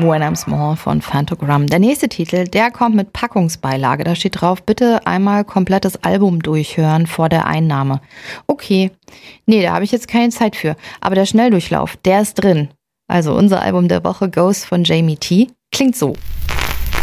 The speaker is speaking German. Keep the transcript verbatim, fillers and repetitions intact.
When I'm Small von Phantogram. Der nächste Titel, der kommt mit Packungsbeilage. Da steht drauf, bitte einmal komplettes Album durchhören vor der Einnahme. Okay, nee, da habe ich jetzt keine Zeit für. Aber der Schnelldurchlauf, der ist drin. Also unser Album der Woche, Ghost von Jamie T, klingt so.